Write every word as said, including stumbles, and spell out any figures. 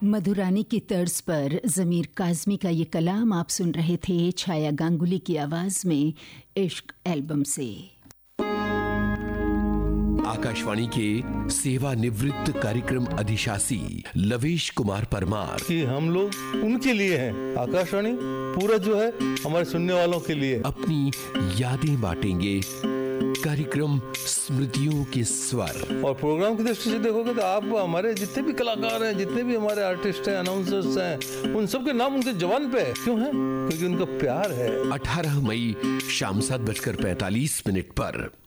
मधुरानी की तर्ज पर ज़मीर काज़मी का ये कलाम आप सुन रहे थे छाया गांगुली की आवाज में इश्क एल्बम से। आकाशवाणी के सेवानिवृत्त कार्यक्रम अधिशासी लवेश कुमार परमार कि हम लोग उनके लिए हैं, आकाशवाणी पूरा जो है हमारे सुनने वालों के लिए अपनी यादें बांटेंगे। कार्यक्रम स्मृतियों के स्वर। और प्रोग्राम की दृष्टि से देखोगे तो आप हमारे जितने भी कलाकार हैं, जितने भी हमारे आर्टिस्ट हैं, अनाउंसर्स हैं, उन सबके नाम उनके जबान पे है। क्यों है? क्योंकि उनका प्यार है। अठारह मई शाम सात बजकर पैंतालीस मिनट पर